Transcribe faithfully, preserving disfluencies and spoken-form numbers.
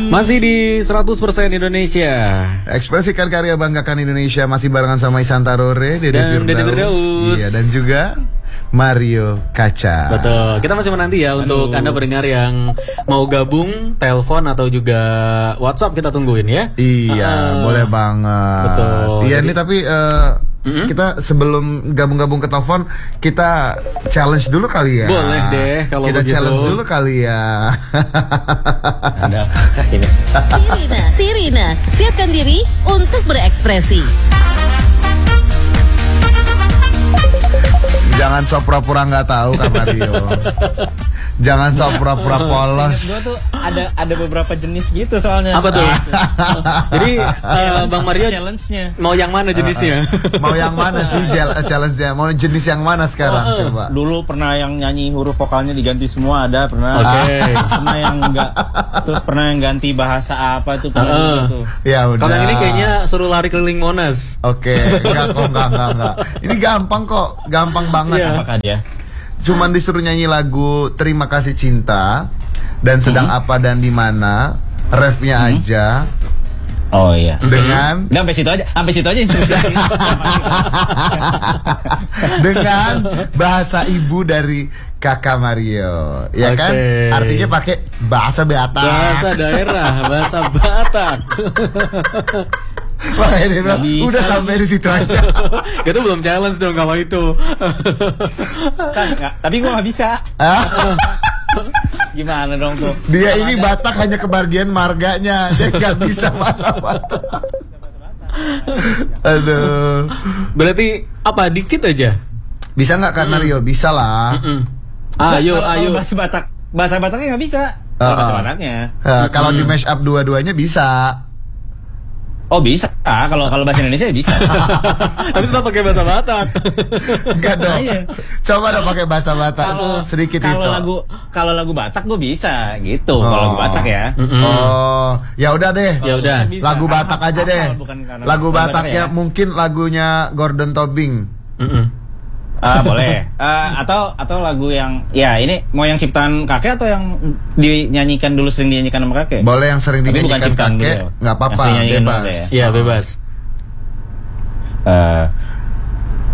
Masih di seratus persen Indonesia. Ekspresikan karya, banggakan Indonesia. Masih barengan sama Isan Tarore, Dede Dan Dede Firdaus. Iya, dan juga Mario Kaca. Betul. Kita masih menanti ya. Aduh. Untuk Anda pendengar yang mau gabung, telepon atau juga WhatsApp kita tungguin ya. Iya, uh, boleh banget. Betul. Iya, Jadi, ini tapi uh, mm-hmm. kita sebelum gabung-gabung ke telepon, kita challenge dulu kali ya. Boleh deh kalau kita begitu. Kita challenge dulu kali ya. Ada ini. Sirina, Sirina, siapkan diri untuk berekspresi. Jangan sok pura-pura nggak tahu Kak Mario. Jangan sok pura-pura polos. Gue tuh ada ada beberapa jenis gitu soalnya. Apa tuh? Jadi uh, Bang Mario challenge-nya mau yang mana jenisnya? Uh, uh, mau yang mana sih challenge-nya? Mau jenis yang mana sekarang? Uh, uh, coba. Dulu pernah yang nyanyi huruf vokalnya diganti semua, ada pernah. Oke. Okay. Pernah yang enggak, terus pernah yang ganti bahasa apa itu pernah uh, gitu. Ya udah. Kalau yang ini kayaknya suruh lari keliling Monas. Oke, okay. enggak kok, enggak, enggak, enggak. Ini gampang kok, gampang banget. Yeah. Apakah dia? Cuman disuruh nyanyi lagu Terima Kasih Cinta dan Sedang mm-hmm. Apa dan di Mana, refnya mm-hmm. aja. Oh iya. Dengan Udah sampai situ aja, sampai situ aja instruksinya. Dengan bahasa ibu dari Kakak Mario, ya okay. kan? Artinya pakai bahasa Batak. Bahasa daerah, bahasa Batak. Wah, ini bro, udah sampai di situ aja. Kita belum challenge dong kalau itu. Kan, gak, tapi gua nggak bisa. Gimana dong tuh? Dia ini Batak hanya kebagian marganya, dia nggak bisa bahasa Batak. Aduh. Berarti apa? Dikit aja. Bisa nggak kan Mario? Bisa lah. Mm-mm. Ayo, nah, ayo. Bahasa Batak, bahasa Bataknya nggak bisa. Uh, bahasa Bataknya. Uh, kalau di mash up dua-duanya bisa. Oh bisa, ah, kalau kalau bahasa Indonesia bisa. Tapi tetap pakai bahasa Batak. Enggak dong. Iya. Coba dong pakai bahasa Batak. Kalau sedikit kalau itu. lagu kalau lagu Batak gue bisa gitu. Oh. Kalau lagu Batak ya. Mm-hmm. Oh, ya udah deh. Ya udah. Lagu Batak aja deh. Lagu Bataknya ya. Mungkin lagunya Gordon Tobing. Mm-hmm. Ah boleh. Uh, atau atau lagu yang ya ini mau yang ciptaan kakek atau yang dinyanyikan dulu sering dinyanyikan sama kakek? Boleh yang sering Tapi dinyanyikan kakek, nggak apa-apa, bebas. Iya bebas. Uh,